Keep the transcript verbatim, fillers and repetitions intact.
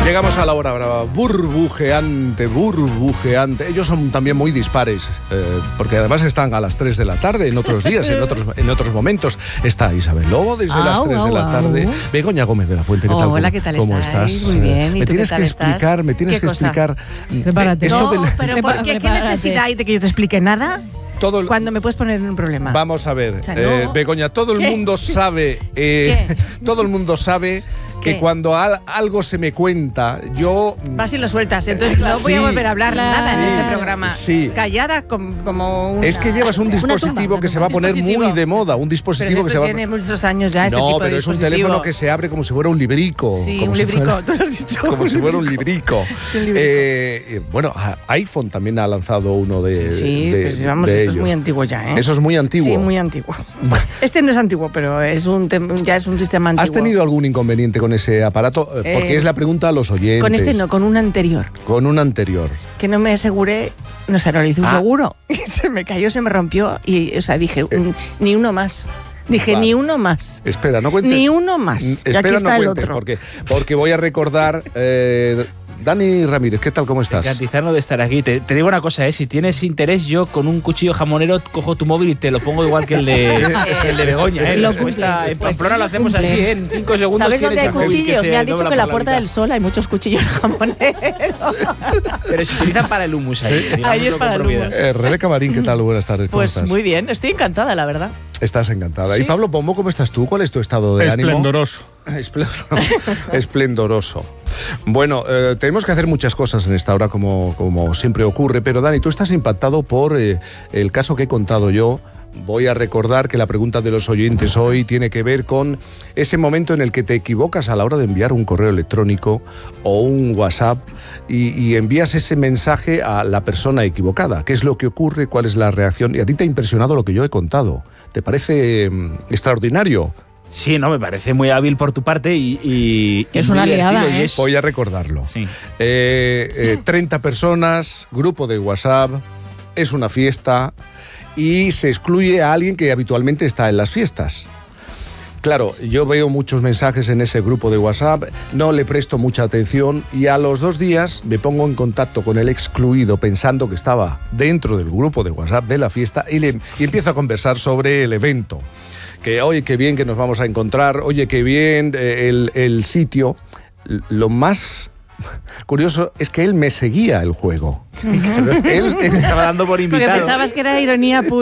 Llegamos a la hora brava, burbujeante, burbujeante. Ellos son también muy dispares, eh, porque además están a las tres de la tarde, en otros días, en otros, en otros momentos. Está Isabel Lobo desde au, las tres au, de la tarde. au. Begoña Gómez de la Fuente, ¿qué Oh, tal? hola, ¿qué tal ¿Cómo estáis? estás? Muy bien, ¿y me tú tienes qué tal que estás? explicar, me tienes ¿Qué que cosa? explicar. Prepárate. Esto No, del- Pero Prepa- ¿por qué? ¿Qué prepárate. necesidad hay de que yo te explique nada todo el- cuando me puedes poner en un problema? Vamos a ver, O sea, eh, no. Begoña, todo el ¿Qué? mundo sabe, eh, todo el mundo sabe que ¿Qué? cuando al- algo se me cuenta, yo Vas y lo sueltas, entonces no voy a Sí. volver a hablar Claro. nada en este programa. Sí. Callada com- como una... es que llevas un Una tumba, dispositivo una que se tumba. va a poner muy Dispositivo. de moda, un Pero dispositivo esto que se va a tiene muchos años ya, este No, tipo de pero es un dispositivo. teléfono que se abre como si fuera un librico. Sí, como un si librico, fuera- tú lo has dicho. Como si fuera un librico. Sí, un librico. Eh, eh, bueno, a- iPhone también ha lanzado uno de, Sí, de, pues vamos, de esto es ellos. muy antiguo ya, ¿eh? Eso es muy antiguo. Sí, muy antiguo. Este no es antiguo, pero es un tem- ya es un sistema antiguo. ¿Has tenido algún inconveniente con ese aparato? Eh, Porque Eh, es la pregunta a los oyentes. Con este no, con un anterior. Con un anterior. Que no me aseguré, no sé, no le hice un Ah. seguro. Y se me cayó, se me rompió. Y, o sea, dije, Eh. "Mm, ni uno más. Dije, Vale. ni uno más. Espera, no cuentes. Ni uno más. Mm, Y Espera, aquí está no el cuentes, otro. Porque, porque voy a recordar. eh, Dani Ramírez, ¿qué tal? ¿Cómo estás? Garantizarnos de estar aquí. Te, te digo una cosa, ¿eh? Si tienes interés, yo con un cuchillo jamonero cojo tu móvil y te lo pongo igual que el de, el de Begoña. ¿eh? Lo La respuesta cumple. en Pues Pamplona sí, lo hacemos cumple. así, ¿eh? En cinco segundos ¿Sabes dónde tienes hay el móvil que cuchillos? se Me han dicho dobla que en la por Puerta mitad. del Sol hay muchos cuchillos jamoneros. Pero se utilizan para el hummus ahí. Ahí es digámoslo para con el propiedad. hummus. Eh, Rebeca Marín, ¿qué tal? Buenas tardes. ¿Cómo Pues estás? muy bien, estoy encantada, la verdad. Estás encantada. ¿Y Sí. Pablo Pombo, cómo estás tú? ¿Cuál es tu estado de ánimo? Esplendoroso. Esplendoroso. Esplendoroso. Bueno, eh, tenemos que hacer muchas cosas en esta hora, como, como siempre ocurre, pero Dani, tú estás impactado por eh, el caso que he contado yo. Voy a recordar que la pregunta de los oyentes hoy tiene que ver con ese momento en el que te equivocas a la hora de enviar un correo electrónico o un WhatsApp y, y envías ese mensaje a la persona equivocada. ¿Qué es lo que ocurre? ¿Cuál es la reacción? Y a ti te ha impresionado lo que yo he contado. ¿Te parece mm, extraordinario? Sí, no, me parece muy hábil por tu parte y. y Es y muy una liada, divertido, y ¿eh? es- Voy a recordarlo. Sí. Eh, eh, treinta personas, grupo de WhatsApp, es una fiesta y se excluye a alguien que habitualmente está en las fiestas. Claro, yo veo muchos mensajes en ese grupo de WhatsApp, no le presto mucha atención y a los dos días me pongo en contacto con el excluido pensando que estaba dentro del grupo de WhatsApp de la fiesta y, le, y empiezo a conversar sobre el evento. Que oye, qué bien que nos vamos a encontrar, oye, qué bien eh, el, el sitio. L- Lo más curioso es que él me seguía el juego. Él, él Estaba dando por Porque invitado. pensabas que era ironía pura.